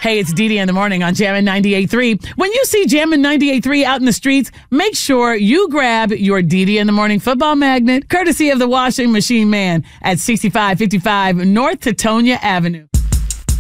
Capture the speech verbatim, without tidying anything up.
Hey, it's Dee Dee in the morning on Jammin' ninety-eight point three. When you see Jammin' ninety-eight point three out in the streets, make sure you grab your Dee Dee in the morning football magnet, courtesy of the washing machine man at sixty-five fifty-five North Tetonia Avenue.